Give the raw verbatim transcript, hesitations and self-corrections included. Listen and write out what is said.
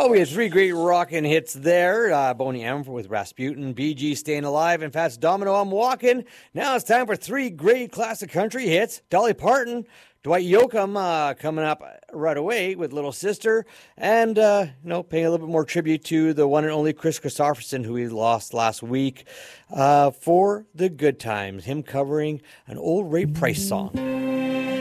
Well, we had three great rockin' hits there. Uh, Boney M with Rasputin, Bee Gees Staying Alive, and Fats Domino, I'm Walking. Now it's time for three great classic country hits. Dolly Parton, Dwight Yoakam uh, coming up right away with Little Sister, and uh, you know, paying a little bit more tribute to the one and only Chris Christopherson, who we lost last week, uh, for the good times. Him covering an old Ray Price song.